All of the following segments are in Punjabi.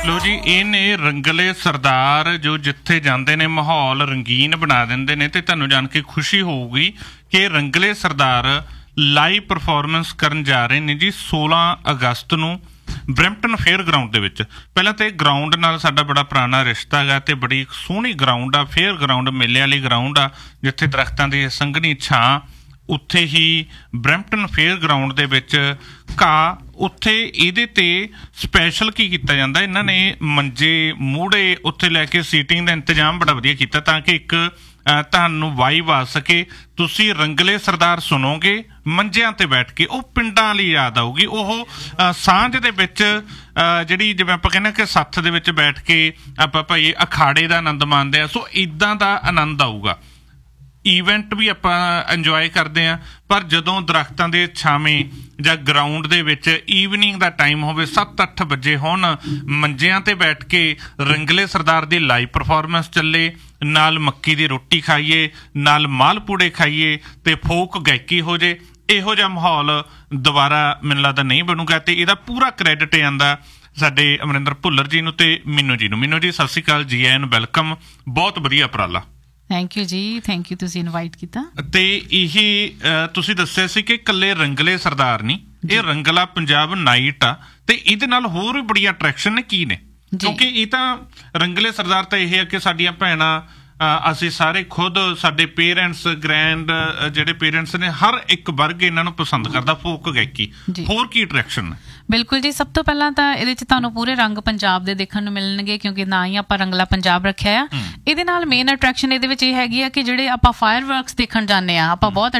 ਲੋ ਜੀ, ਇਹ ਨੇ ਰੰਗਲੇ ਸਰਦਾਰ ਜੋ ਜਿੱਥੇ ਜਾਂਦੇ ਨੇ ਮਾਹੌਲ ਰੰਗੀਨ ਬਣਾ ਦਿੰਦੇ ਨੇ। ਤੇ ਤੁਹਾਨੂੰ ਜਾਣ ਕੇ ਖੁਸ਼ੀ ਹੋਊਗੀ ਕਿ ਰੰਗਲੇ ਸਰਦਾਰ ਲਾਈਵ ਪਰਫਾਰਮੈਂਸ ਕਰਨ ਜਾ ਰਹੇ ਨੇ ਜੀ 16 ਅਗਸਤ ਨੂੰ ਬਰੈਂਪਟਨ ਫੇਅਰ ਗਰਾਊਂਡ ਦੇ ਵਿੱਚ। ਪਹਿਲਾਂ ਤਾਂ ਗਰਾਊਂਡ ਨਾਲ ਸਾਡਾ ਬੜਾ ਪੁਰਾਣਾ ਰਿਸ਼ਤਾ ਹੈਗਾ ਤੇ ਬੜੀ ਸੋਹਣੀ ਗਰਾਊਂਡ ਆ, ਫੇਅਰ ਗਰਾਊਂਡ, ਮੇਲੇ ਵਾਲੀ ਗਰਾਊਂਡ ਆ, ਜਿੱਥੇ ਦਰਖਤਾਂ ਦੀ ਸੰਘਣੀ ਛਾਂ। ਉੱਥੇ ਹੀ ਬਰੈਂਪਟਨ ਫੇਅਰ ਗਰਾਊਂਡ ਦੇ ਵਿੱਚ ਘਾਹ, ਉੱਥੇ ਇਹਦੇ ਤੇ ਸਪੈਸ਼ਲ ਕੀ ਕੀਤਾ ਜਾਂਦਾ, ਇਹਨਾਂ ਨੇ ਮੰਜੇ ਮੂਹੜੇ ਉੱਥੇ ਲੈ ਕੇ ਸੀਟਿੰਗ ਦਾ ਇੰਤਜ਼ਾਮ ਬੜਾ ਵਧੀਆ ਕੀਤਾ ਤਾਂ ਕਿ ਇੱਕ ਤੁਹਾਨੂੰ ਵਾਈਬ ਆ ਸਕੇ। ਤੁਸੀਂ ਰੰਗਲੇ ਸਰਦਾਰ ਸੁਣੋਗੇ ਮੰਜਿਆਂ ਤੇ ਬੈਠ ਕੇ, ਉਹ ਪਿੰਡਾਂ ਵਾਲੀ ਯਾਦ ਆਊਗੀ। ਉਹ ਸਾਂਝ ਦੇ ਵਿੱਚ ਜਿਹੜੀ ਜਿਵੇਂ ਆਪਾਂ ਕਹਿੰਦੇ ਕਿ ਸੱਥ ਦੇ ਵਿੱਚ ਬੈਠ ਕੇ ਆਪਾਂ ਭਾਈ ਅਖਾੜੇ ਦਾ ਆਨੰਦ ਮਾਣਦੇ ਆ, ਸੋ ਇੱਦਾਂ ਦਾ ਆਨੰਦ ਆਊਗਾ। ਈਵੈਂਟ ਵੀ ਆਪਾਂ ਇੰਜੋਏ ਕਰਦੇ ਹਾਂ, ਪਰ ਜਦੋਂ ਦਰਖਤਾਂ ਦੇ ਛਾਵੇਂ ਜਾਂ ਗਰਾਊਂਡ ਦੇ ਵਿੱਚ ਈਵਨਿੰਗ ਦਾ ਟਾਈਮ ਹੋਵੇ, 7-8 ਵਜੇ ਹੋਣ, ਮੰਜਿਆਂ ਤੇ ਬੈਠ ਕੇ ਰੰਗਲੇ ਸਰਦਾਰ ਦੀ ਲਾਈਵ ਪਰਫਾਰਮੈਂਸ ਚੱਲੇ, ਨਾਲ ਮੱਕੀ ਦੀ ਰੋਟੀ ਖਾਈਏ, ਨਾਲ ਮਾਲਪੂੜੇ ਖਾਈਏ ਤੇ ਫੋਕ ਗਾਇਕੀ ਹੋ ਜੇ। ਇਹੋ ਜਿਹਾ ਮਾਹੌਲ ਦੁਬਾਰਾ ਮੈਨੂੰ ਲੱਗਦਾ ਨਹੀਂ ਬਣੂਗਾ ਤੇ ਇਹਦਾ ਪੂਰਾ ਕ੍ਰੈਡਿਟ ਜਾਂਦਾ ਸਾਡੇ ਅਮਰਿੰਦਰ ਭੁੱਲਰ ਜੀ ਨੂੰ ਤੇ ਮੀਨੂ ਜੀ ਨੂੰ। ਮੀਨੂ ਜੀ ਸਤਿ ਸ਼੍ਰੀ ਅਕਾਲ, ਜੀ ਆਇਆਂ ਨੂੰ, ਵੈਲਕਮ। ਬਹੁਤ ਵਧੀਆ ਉਪਰਾਲਾ। ਥੈਂਕ ਯੂ ਜੀ, ਥੈਂਕ ਯੂ, ਤੁਸੀਂ ਇਨਵਾਈਟ ਕੀਤਾ। ਤੇ ਇਹ ਤੁਸੀਂ ਦੱਸਿਆ ਸੀ ਕਿ ਇਕੱਲੇ ਰੰਗਲੇ ਸਰਦਾਰ ਨਹੀਂ, ਇਹ ਰੰਗਲਾ ਪੰਜਾਬ ਨਾਈਟ ਆ ਤੇ ਇਹਦੇ ਨਾਲ ਹੋਰ ਵੀ ਬੜੀਆਂ ਅਟਰੈਕਸ਼ਨ ਨੇ। ਕੀ ਨੇ? ਕਿਉਂਕਿ ਇਹ ਤਾਂ ਰੰਗਲੇ ਸਰਦਾਰ ਤਾਂ ਇਹ ਹੈ ਕਿ ਸਾਡੀਆਂ ਭੈਣਾਂ, ਅਸੀਂ ਸਾਰੇ ਖੁਦ, ਸਾਡੇ ਪੇਰੈਂਟਸ, ਗ੍ਰੈਂਡ ਜਿਹੜੇ ਪੇਰੈਂਟਸ ਨੇ, ਹਰ ਇੱਕ ਵਰਗ ਇਹਨਾਂ ਨੂੰ ਪਸੰਦ ਕਰਦਾ ਫੋਕ ਗਾਇਕੀ। ਹੋਰ ਕੀ ਅਟਰੈਕਸ਼ਨ? ਬਿਲਕੁਲ ਜੀ, ਸਭ ਤੋਂ ਪਹਿਲਾਂ ਤਾਂ ਇਹਦੇ 'ਚ ਤੁਹਾਨੂੰ ਪੂਰੇ ਰੰਗ ਪੰਜਾਬ ਦੇ ਦੇਖਣ ਨੂੰ ਮਿਲਣਗੇ, ਕਿਉਂਕਿ ਨਾ ਹੀ ਆਪਾਂ ਰੰਗਲਾ ਪੰਜਾਬ ਰੱਖਿਆ ਆ। ਇਹਦੇ ਨਾਲ ਮੇਨ ਅਟਰੈਕਸ਼ਨ ਇਹਦੇ ਵਿੱਚ ਇਹ ਹੈਗੀ ਆ ਕਿ ਜਿਹੜੇ ਆਪਾਂ ਫਾਇਰ ਵਰਕਸ ਦੇਖਣ ਜਾਂਦੇ ਆ, ਆਪਾਂ ਬਹੁਤ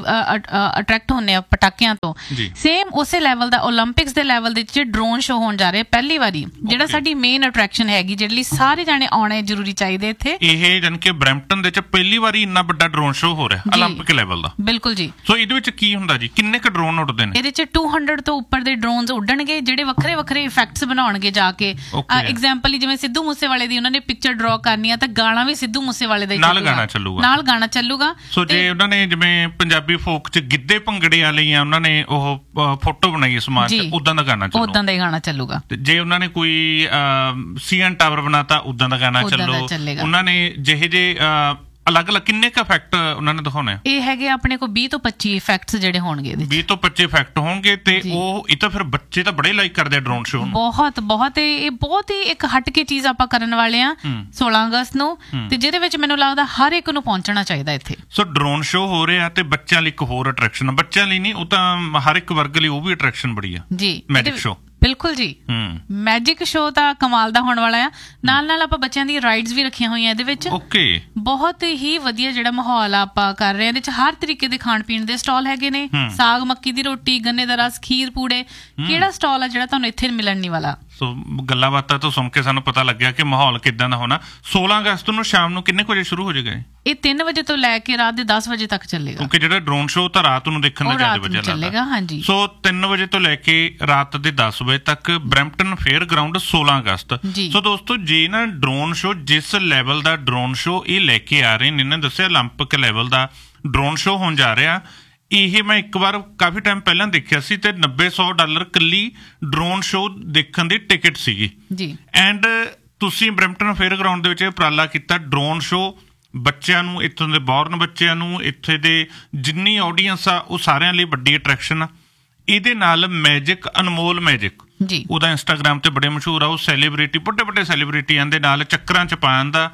ਅਟਰੈਕਟ ਹੁੰਦੇ ਆ ਪਟਾਕਿਆਂ ਤੋਂ। ਸੇਮ ਉਸੇ ਲੈਵਲ ਦਾ ਓਲੰਪਿਕਸ ਦੇ ਲੈਵਲ ਦੇ ਵਿੱਚ ਡਰੋਨ ਸ਼ੋ ਹੋਣ ਜਾ ਰਿਹਾ ਪਹਿਲੀ ਵਾਰੀ, ਜਿਹੜਾ ਸਾਡੀ ਮੇਨ ਅਟਰੈਕਸ਼ਨ ਹੈਗੀ, ਜਿਹੜੇ ਲਈ ਸਾਰੇ ਜਾਣੇ ਆਉਣੇ ਜ਼ਰੂਰੀ ਚਾਹੀਦੇ ਇੱਥੇ। ਇਹ ਜਾਨ ਕਿ ਬਰੈਂਪਟਨ ਦੇ ਵਿੱਚ ਪਹਿਲੀ ਵਾਰੀ ਇੰਨਾ ਵੱਡਾ ਡਰੋਨ ਸ਼ੋ ਹੋ ਰਿਹਾ ਓਲੰਪਿਕ ਲੈਵਲ ਦਾ। ਬਿਲਕੁਲ ਜੀ। ਸੋ ਇਹਦੇ ਵਿੱਚ ਕੀ ਹੁੰਦਾ ਜੀ, ਕਿੰਨੇ ਕੁ ਡਰੋਨ ਉੱਡਦੇ ਨੇ? ਇਹਦੇ 'ਚ 200 ਤੋਂ ਉੱਪਰ ਦੇ ਡਰੋਨਸ ਉੱਡਣਗੇ, ਜਿਹੜੇ ਵੱਖਰੇ ਵੱਖਰੇ ਇਫੈਕਟਸ ਬਣਾਉਣਗੇ ਜਾ ਕੇ। ਐਗਜ਼ਾਮਪਲ ਜਿਵੇਂ ਸਿੱਧੂ ਮੂਸੇਵਾਲੇ ਦੀ ਉਹਨਾਂ ਨੇ ਪਿਕਚਰ ਡਰਾ ਕਰਨੀ ਆ ਤਾਂ ਗਾਣਾ ਵੀ ਸਿੱਧੂ ਮੂਸੇਵਾਲੇ ਦਾ ਨਾਲ ਗਾਣਾ ਚੱਲੂਗਾ। ਸੋ ਜੇ ਉਹਨਾਂ ਨੇ ਜਿਵੇਂ ਪੰਜਾਬੀ ਫੋਕ 'ਚ ਗਿੱਧੇ ਭੰਗੜੇ ਵਾਲੀਆਂ ਉਹਨਾਂ ਨੇ ਉਹ ਫੋਟੋ ਬਣਾਈ ਸਮਾਜ 'ਚ, ਉਦਾਂ ਦਾ ਗਾਣਾ ਚੱਲੂਗਾ, ਉਦਾਂ ਦਾ ਹੀ ਗਾਣਾ ਚੱਲੂਗਾ। ਜੇ ਉਹਨਾਂ ਨੇ ਕੋਈ ਸੀਐਨ ਟਾਵਰ ਬਣਾਤਾ, ਉਦਾਂ ਦਾ ਗਾਣਾ ਚੱਲੂ। ਉਹਨਾਂ ਨੇ ਜਿਹੇ ਜੇ ਅਲੱਗ-ਅਲੱਗ ਕਿੰਨੇ ਕੁ ਇਫੈਕਟ ਉਹਨਾਂ ਨੇ ਦਿਖਾਉਣੇ? ਇਹ ਹੈਗੇ ਆਪਣੇ ਕੋਲ 20 ਤੋਂ 25 ਇਫੈਕਟਸ ਜਿਹੜੇ ਹੋਣਗੇ। 20 ਤੋਂ 25 ਇਫੈਕਟ ਹੋਣਗੇ ਤੇ ਉਹ ਇਹ ਤਾਂ ਫਿਰ ਬੱਚੇ ਤਾਂ ਬੜੇ ਲਾਈਕ ਕਰਦੇ ਆ ਡਰੋਨ ਸ਼ੋ ਨੂੰ। ਬਹੁਤ ਇਹ ਬਹੁਤ ਹੀ ਇੱਕ ਹਟ ਕੇ ਚੀਜ਼ ਆਪਾਂ ਕਰਨ ਵਾਲੇ ਆ 16 ਅਗਸਤ ਨੂੰ, ਤੇ ਜਿਹਦੇ ਵਿੱਚ ਮੈਨੂੰ ਲੱਗਦਾ ਹਰ ਇੱਕ ਨੂੰ ਪਹੁੰਚਣਾ ਚਾਹੀਦਾ ਇੱਥੇ। ਸੋ ਡਰੋਨ ਸ਼ੋ ਹੋ ਰਿਹਾ ਤੇ ਬੱਚਿਆਂ ਲਈ ਇੱਕ ਹੋਰ ਅਟਰੈਕਸ਼ਨ, ਬੱਚਿਆਂ ਲਈ ਨਹੀਂ, ਉਹ ਤਾਂ ਹਰ ਇੱਕ ਵਰਗ ਲਈ ਉਹ ਵੀ ਅਟਰੈਕਸ਼ਨ ਬੜੀ ਆ ਜੀ। Magic show. ਬਿਲਕੁਲ ਜੀ, ਮੈਜਿਕ ਸ਼ੋ ਤਾਂ ਕਮਾਲ ਦਾ ਹੋਣ ਵਾਲਾ ਆ। ਨਾਲ ਆਪਾਂ ਬੱਚਿਆਂ ਦੀ ਰਾਈਡਸ ਵੀ ਰੱਖੀਆਂ ਹੋਈਆਂ ਇਹਦੇ ਵਿੱਚ। ਬਹੁਤ ਹੀ ਵਧੀਆ ਜਿਹੜਾ ਮਾਹੌਲ ਆਪਾਂ ਕਰ ਰਹੇ ਹਾਂ। ਇਹਦੇ ਚ ਹਰ ਤਰੀਕੇ ਦੇ ਖਾਣ ਪੀਣ ਦੇ ਸਟਾਲ ਹੈਗੇ ਨੇ, ਸਾਗ, ਮੱਕੀ ਦੀ ਰੋਟੀ, ਗੰਨੇ ਦਾ ਰਸ, ਖੀਰ ਪੂੜੇ। ਕਿਹੜਾ ਸਟਾਲ ਆ ਜਿਹੜਾ ਤੁਹਾਨੂੰ ਇੱਥੇ ਮਿਲਣ ਨਹੀਂ ਵਾਲਾ? ਸੋ ਗੱਲਾਂ ਬਾਤਾਂ ਤੋਂ ਸੁਣ ਕੇ ਸਾਨੂੰ ਪਤਾ ਲੱਗਿਆ ਕਿ ਮਾਹੌਲ ਕਿੱਦਾਂ ਦਾ ਹੋਣਾ। 16 ਅਗਸਤ ਨੂੰ ਸ਼ਾਮ ਨੂੰ ਕਿੰਨੇ ਵਜੇ ਸ਼ੁਰੂ ਹੋ ਜਾਏਗਾ ਇਹ? 3 ਵਜੇ ਤੋਂ ਲੈ ਕੇ ਰਾਤ ਦੇ 10 ਵਜੇ ਤੱਕ ਚੱਲੇਗਾ, ਕਿਉਂਕਿ ਜਿਹੜਾ ਡਰੋਨ ਸ਼ੋ ਤਾਂ ਰਾਤ ਨੂੰ ਦੇਖਣ ਦਾ ਜ਼ਿਆਦਾ ਵਜੇ ਚੱਲੇਗਾ। ਹਾਂਜੀ, ਸੋ 3 ਵਜੇ ਤੋਂ ਲੈ ਕੇ ਰਾਤ ਦੇ 10 ਵਜੇ ਤੱਕ ਬਰੈਂਪਟਨ ਫੇਅਰ ਗਰਾਊਂਡ 16 ਅਗਸਤ। ਸੋ ਦੋਸਤੋ, ਜੇ ਨਾ ਡਰੋਨ ਸ਼ੋ, ਜਿਸ ਲੈਵਲ ਦਾ ਡਰੋਨ ਸ਼ੋ ਇਹ ਲੈ ਕੇ ਆ ਰਹੇ ਨੇ, ਇਹਨਾਂ ਦੱਸਿਆ ਓਲੰਪਿਕ ਲੈਵਲ ਦਾ ਡਰੋਨ ਸ਼ੋ ਹੋਣ ਜਾ ਰਿਹਾ। ਇਹ ਮੈਂ ਇੱਕ ਵਾਰ ਕਾਫੀ ਟਾਈਮ ਪਹਿਲਾਂ ਦੇਖਿਆ ਸੀ ਤੇ $90-100 ਇਕੱਲੀ ਡਰੋਨ ਸ਼ੋ ਦੇਖਣ ਦੀ ਟਿਕਟ ਸੀਗੀ ਜੀ। ਐਂਡ ਤੁਸੀਂ ਬਰੈਂਪਟਨ ਫੇਅਰ ਗਰਾਊਂਡ ਦੇ ਵਿੱਚ ਉਪਰਾਲਾ ਕੀਤਾ ਡਰੋਨ ਸ਼ੋ, ਬੱਚਿਆਂ ਨੂੰ, ਇੱਥੋਂ ਦੇ ਬੋਰਨ ਬੱਚਿਆਂ ਨੂੰ, ਇੱਥੇ ਦੇ ਜਿੰਨੀ ਆਡੀਅנס ਆ ਉਹ ਸਾਰਿਆਂ ਲਈ ਵੱਡੀ ਅਟਰੈਕਸ਼ਨ ਆ। ਇਹਦੇ ਨਾਲ ਮੈਜਿਕ, ਅਨਮੋਲ ਮੈਜਿਕ ਜੀ, ਉਹਦਾ ਇੰਸਟਾਗ੍ਰਾਮ ਤੇ ਬੜੇ ਮਸ਼ਹੂਰ ਆ। ਉਹ ਸੈਲੀਬ੍ਰਿਟੀ, ਵੱਡੇ ਸੈਲੀਬ੍ਰਿਟੀਆਂ ਦੇ ਨਾਲ ਚੱਕਰਾਂ 'ਚ ਪਾ ਜਾਂਦਾ।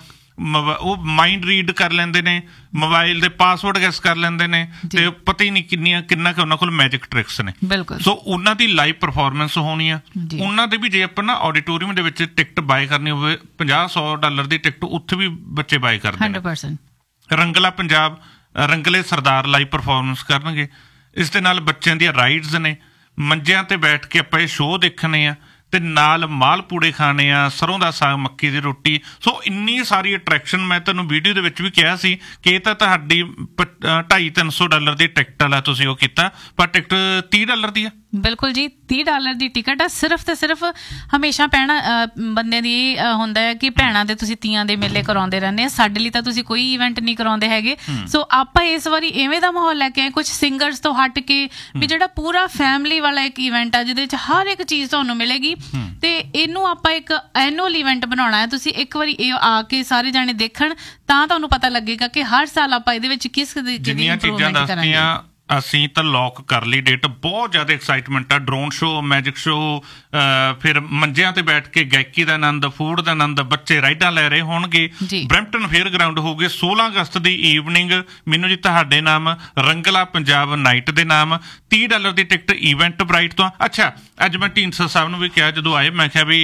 ਉਹ ਮਾਈਂਡ ਰੀਡ ਕਰ ਲੈਂਦੇ ਨੇ, ਮੋਬਾਈਲ ਦੇ ਪਾਸਵਰਡ ਗੈਸ ਕਰ ਲੈਂਦੇ ਨੇ ਤੇ ਪਤਾ ਹੀ ਨਹੀਂ ਕਿੰਨਾ ਕੁ ਉਹਨਾਂ ਕੋਲ ਮੈਜਿਕ ਟ੍ਰਿਕਸ ਨੇ। ਸੋ ਉਹਨਾਂ ਦੀ ਲਾਈਵ ਪਰਫਾਰਮੈਂਸ ਹੋਣੀ ਆ। ਉਹਨਾਂ ਦੇ ਵੀ ਜੇ ਆਪਾਂ ਨਾ ਆਡੀਟੋਰੀਅਮ ਦੇ ਵਿੱਚ ਟਿਕਟ ਬਾਏ ਕਰਨੀ ਹੋਵੇ, $50-100 ਦੀ ਟਿਕਟ ਉੱਥੇ ਵੀ ਬੱਚੇ ਬਾਏ ਕਰਦੇ ਨੇ। 100% ਰੰਗਲਾ ਪੰਜਾਬ, ਰੰਗਲੇ ਸਰਦਾਰ ਲਾਈਵ ਪਰਫਾਰਮੈਂਸ ਕਰਨਗੇ। ਇਸ ਦੇ ਨਾਲ ਬੱਚਿਆਂ ਦੀਆਂ ਰਾਈਡਸ ਨੇ, ਮੰਜਿਆਂ ਤੇ ਬੈਠ ਕੇ ਆਪਾਂ ਇਹ ਸ਼ੋਅ ਦੇਖਣੇ ਆ ਤੇ ਨਾਲ ਮਾਲਪੂੜੇ ਖਾਣੇ ਆ, ਸਰੋਂ ਦਾ ਸਾਗ, ਮੱਕੀ ਦੀ ਰੋਟੀ। ਸੋ ਇੰਨੀ ਸਾਰੀ ਅਟਰੈਕਸ਼ਨ। ਮੈਂ ਤੁਹਾਨੂੰ ਵੀਡੀਓ ਦੇ ਵਿੱਚ ਵੀ ਕਿਹਾ ਸੀ ਕਿ ਇਹ ਤਾਂ ਤੁਹਾਡੀ $250-300 ਦੀ ਟਿਕਟ ਵਾਲਾ ਤੁਸੀਂ ਉਹ ਕੀਤਾ, ਪਰ ਟਿਕਟ $30 ਦੀ ਆ ਬਿਲਕੁਲ ਜੀ, $30 ਦੀ ਟਿਕਟ ਆ। ਸਿਰਫ ਤੇ ਸਿਰਫ ਹਮੇਸ਼ਾ ਬੰਦੇ ਦੀ ਹੁੰਦਾ ਹੈ ਕਿ ਭੈਣਾਂ ਦੇ ਤੁਸੀਂ ਤੀਆਂ ਦੇ ਮੇਲੇ ਕਰਾਉਂਦੇ ਰਹਿੰਦੇ ਆ, ਸਾਡੇ ਲਈ ਤਾਂ ਤੁਸੀਂ ਕੋਈ ਇਵੈਂਟ ਨਹੀਂ ਕਰਾਉਂਦੇ ਹੈਗੇ। ਸੋ ਆਪਾਂ ਇਸ ਵਾਰੀ ਐਵੇਂ ਦਾ ਮਾਹੌਲ ਲੈ ਕੇ ਆਏ, ਕੁਝ ਸਿੰਗਰਸ ਤੋਂ ਹਟ ਕੇ, ਵੀ ਜਿਹੜਾ ਪੂਰਾ ਫੈਮਿਲੀ ਵਾਲਾ ਇੱਕ ਇਵੈਂਟ ਆ ਜਿਹਦੇ ਵਿੱਚ ਹਰ ਇੱਕ ਚੀਜ਼ ਤੁਹਾਨੂੰ ਮਿਲੇਗੀ। ਤੇ ਇਹਨੂੰ ਆਪਾਂ ਇੱਕ ਐਨੂਅਲ ਇਵੈਂਟ ਬਣਾਉਣਾ ਹੈ। ਤੁਸੀਂ ਇੱਕ ਵਾਰੀ ਇਹ ਆ ਕੇ ਸਾਰੇ ਜਾਣੇ ਦੇਖਣ ਤਾਂ ਤੁਹਾਨੂੰ ਪਤਾ ਲੱਗੇਗਾ ਕਿ ਹਰ ਸਾਲ ਆਪਾਂ ਇਹਦੇ ਵਿੱਚ ਕਿਸ ਤਰੀਕੇ ਦੀ ਇੰਪਰੂਵਮੈਂਟ ਕਰਾਂਗੇ। ਅਸੀਂ ਤਾਂ ਲੌਕ ਕਰ ਲਈ ਡੇਟ, ਬਹੁਤ ਜ਼ਿਆਦਾ ਐਕਸਾਈਟਮੈਂਟ ਆ। ਡਰੋਨ ਸ਼ੋ, ਮੈਜਿਕ ਸ਼ੋ, ਫਿਰ ਮੰਜਿਆਂ ਤੇ ਬੈਠ ਕੇ ਗਾਇਕੀ ਦਾ ਆਨੰਦ, ਫੂਡ ਦਾ ਆਨੰਦ, ਬੱਚੇ ਰਾਈਡਾਂ ਲੈ ਰਹੇ ਹੋਣਗੇ। ਬਰੈਂਪਟਨ ਫੇਅਰ ਗਰਾਊਂਡ ਹੋਊਗੇ 16 ਅਗਸਤ ਦੀ ਈਵਨਿੰਗ। ਮੈਨੂੰ ਜੀ ਤੁਹਾਡੇ ਨਾਮ, ਰੰਗਲਾ ਪੰਜਾਬ ਨਾਈਟ ਦੇ ਨਾਮ, $30 ਦੀ ਟਿਕਟ ਇਵੈਂਟ ਬਰਾਈਟ ਤੋਂ। ਅੱਛਾ, ਅੱਜ ਮੈਂ ਢੀਂਡਸਾ ਸਾਹਿਬ ਨੂੰ ਵੀ ਕਿਹਾ ਜਦੋਂ ਆਏ, ਮੈਂ ਕਿਹਾ ਵੀ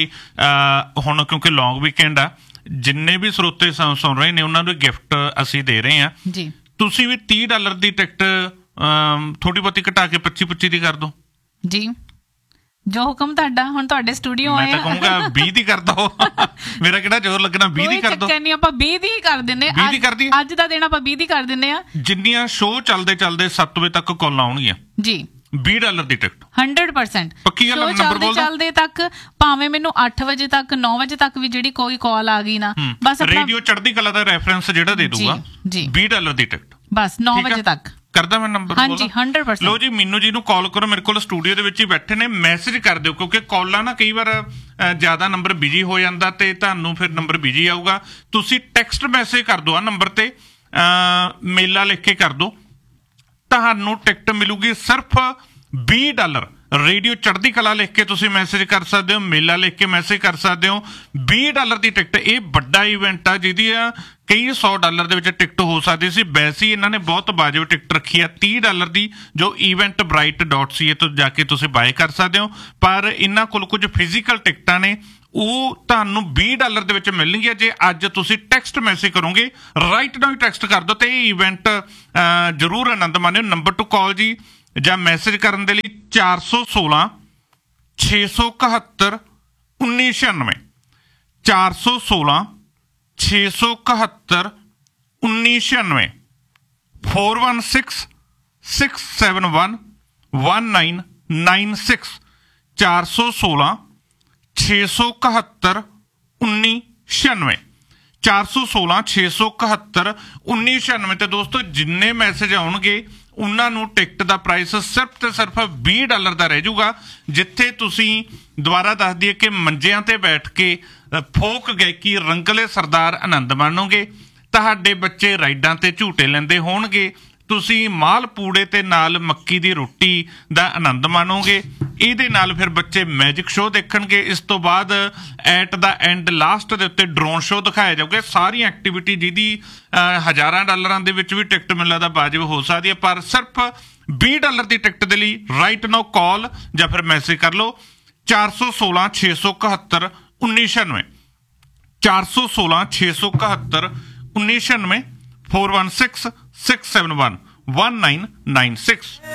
ਹੁਣ ਕਿਉਂਕਿ ਲੌਂਗ ਵੀਕਐਂਡ ਆ, ਜਿੰਨੇ ਵੀ ਸਰੋਤੇ ਸੁਣ ਰਹੇ ਨੇ ਉਹਨਾਂ ਨੂੰ ਗਿਫਟ ਅਸੀਂ ਦੇ ਰਹੇ ਹਾਂ। ਤੁਸੀਂ ਵੀ $30 ਦੀ ਟਿਕਟ ਥੋੜੀ ਬਹੁਤੀ ਘਟਾ ਕੇ 25 ਦੀ ਕਰ ਦੋ ਜੀ। ਜੋ ਹੁਕਮ ਤੁਹਾਡਾ। ਹੁਣ ਤੁਹਾਡੇ ਸਟੂਡੀਓ ਆਏ, ਮੈਂ ਤਾਂ ਕਹੂੰਗਾ 20 ਦੀ ਕਰ ਦੋ। ਮੇਰਾ ਕਿਹੜਾ ਜ਼ੋਰ ਲੱਗਣਾ, 20 ਦੀ ਕਰ ਦੋ। ਨਹੀਂ, ਆਪਾਂ 20 ਦੀ ਕਰ ਦਿੰਨੇ। ਅੱਜ ਦਾ ਦਿਨ ਆਪਾਂ 20 ਦੀ ਕਰ ਦਿੰਨੇ ਆ। ਜਿੰਨੀਆਂ ਸ਼ੋਅ ਚੱਲਦੇ 7 ਵਜੇ ਤੱਕ ਕਾਲਾਂ ਆਉਣਗੀਆਂ ਜੀ, $20 ਦੀ ਟਿਕਟ 100% ਪੱਕੀ ਗੱਲ। ਨੰਬਰ ਬੋਲ ਚੱਲਦੇ ਤੱਕ ਭਾਵੇਂ ਮੈਨੂੰ 8 ਵਜੇ ਤੱਕ 9 ਵਜੇ ਤੱਕ ਵੀ ਜਿਹੜੀ ਕੋਈ ਕਾਲ ਆ ਗਈ ਨਾ, ਬਸ ਰੇਡੀਓ ਚੜ੍ਹਦੀ ਕਲਾ ਦਾ ਰੈਫਰੈਂਸ ਜਿਹੜਾ ਦੇ ਦੂਗਾ $20 ਦੀ ਟਿਕਟ, ਬਸ 9 ਵਜੇ ਤੱਕ ਕਰਦਾ ਮੈਂ ਨੰਬਰ। ਹਾਂਜੀ 100%। ਲੋ ਜੀ, ਮੈਨੂੰ ਜੀ ਨੂੰ ਕਾਲ ਕਰੋ, ਮੇਰੇ ਕੋਲ ਸਟੂਡੀਓ ਦੇ ਵਿੱਚ ਹੀ ਬੈਠੇ ਨੇ। ਮੈਸੇਜ ਕਰ ਦਿਓ ਕਿਉਂਕਿ ਕਾਲਾਂ ਨਾ ਕਈ ਵਾਰ ਜ਼ਿਆਦਾ ਨੰਬਰ ਬਿਜੀ ਹੋ ਜਾਂਦਾ ਤੇ ਤੁਹਾਨੂੰ ਫਿਰ ਨੰਬਰ ਬਿਜੀ ਆਊਗਾ। ਤੁਸੀਂ ਟੈਕਸਟ ਮੈਸੇਜ ਕਰ ਦਿਓ ਆ ਨੰਬਰ ਤੇ, ਮੇਲਾ ਲਿਖ ਕੇ ਕਰ ਦਿਓ। ਤੁਹਾਨੂੰ ਟਿਕਟ ਮਿਲੂਗੀ ਸਿਰਫ $20। ਰੇਡੀਓ ਚੜ੍ਹਦੀ ਕਲਾ ਲਿਖ ਕੇ ਤੁਸੀਂ ਮੈਸੇਜ ਕਰ ਸਕਦੇ ਹੋ, ਮੇਲਾ ਲਿਖ ਕੇ ਮੈਸੇਜ ਕਰ ਸਕਦੇ ਹੋ। $20 ਦੀ ਟਿਕਟ। ਇਹ ਵੱਡਾ ਇਵੈਂਟ ਆ ਜਿਹਦੀ ਕਈ $100 ਦੇ ਵਿੱਚ ਟਿਕਟ ਹੋ ਸਕਦੀ ਸੀ। ਵੈਸੇ ਹੀ ਇਹਨਾਂ ਨੇ ਬਹੁਤ ਵਾਜਬ ਟਿਕਟ ਰੱਖੀ ਆ $30 ਦੀ, ਜੋ eventbrite.ca ਤੋਂ ਜਾ ਕੇ ਤੁਸੀਂ ਬਾਏ ਕਰ ਸਕਦੇ ਹੋ। ਪਰ ਇਹਨਾਂ ਕੋਲ ਕੁਝ ਫਿਜ਼ੀਕਲ ਟਿਕਟਾਂ ਨੇ, ਉਹ ਤੁਹਾਨੂੰ $20 ਦੇ ਵਿੱਚ ਮਿਲਣਗੀਆਂ ਜੇ ਅੱਜ ਤੁਸੀਂ ਟੈਕਸਟ ਮੈਸੇਜ ਕਰੋਗੇ। ਰਾਈਟ ਨਾਓ ਹੀ ਟੈਕਸਟ ਕਰ ਦਿਓ ਤੇ ਇਹ ਇਵੈਂਟ ਜ਼ਰੂਰ ਆਨੰਦ ਮਾਣਿਓ। ਨੰਬਰ ਟੂ ਕਾਲ ਜੀ ਜਾਂ ਮੈਸੇਜ ਕਰਨ ਦੇ ਲਈ 416 671 1996 416 671 1996 416 671 1996 416 671 1996 416 671 1996। ਤੇ ਦੋਸਤੋ, ਜਿੰਨੇ ਮੈਸੇਜ ਆਉਣਗੇ ਉਹਨਾਂ ਨੂੰ ਟਿਕਟ ਦਾ ਪ੍ਰਾਈਸ ਸਿਰਫ ਤੇ ਸਿਰਫ $20 ਦਾ ਰਹਿ ਜਾਊਗਾ। ਜਿੱਥੇ ਤੁਸੀਂ ਦੁਬਾਰਾ ਦੱਸ ਦਈਏ ਕਿ ਮੰਜਿਆਂ ਤੇ ਬੈਠ ਕੇ ਫੋਕ ਗਾਇਕੀ, ਰੰਗਲੇ ਸਰਦਾਰ ਆਨੰਦ ਮਾਣੋਗੇ। ਤੁਹਾਡੇ ਬੱਚੇ ਰਾਈਡਾਂ ਤੇ ਝੂਟੇ ਲੈਂਦੇ ਹੋਣਗੇ, ਤੁਸੀਂ ਮਾਲ ਪੂੜੇ ਤੇ ਨਾਲ ਮੱਕੀ ਦੀ ਰੋਟੀ ਦਾ ਆਨੰਦ ਮਾਣੋਗੇ। ਇਹਦੇ ਨਾਲ ਫਿਰ ਬੱਚੇ ਮੈਜਿਕ ਸ਼ੋਅ ਦੇਖਣਗੇ। ਇਸ ਤੋਂ ਬਾਅਦ ਐਟ ਦਾ ਐਂਡ ਲਾਸਟ ਦੇ ਉੱਤੇ ਡਰੋਨ ਸ਼ੋਅ ਦਿਖਾਇਆ ਜਾਊਗਾ। ਸਾਰੀ ਐਕਟੀਵਿਟੀ ਜਿਹਦੀ ਹਜ਼ਾਰਾਂ ਡਾਲਰਾਂ ਦੇ ਵਿੱਚ ਵੀ ਟਿਕਟ ਮਿਲਣ ਦਾ ਵਾਜਬ ਹੋ ਸਕਦੀ ਹੈ, ਪਰ ਸਿਰਫ $20 ਦੀ ਟਿਕਟ ਦੇ ਲਈ ਰਾਈਟ ਨਾਓ ਕਾਲ ਜਾਂ ਫਿਰ ਮੈਸੇਜ ਕਰ ਲਓ 416 671 1996 416 671 1996 416 671 1996।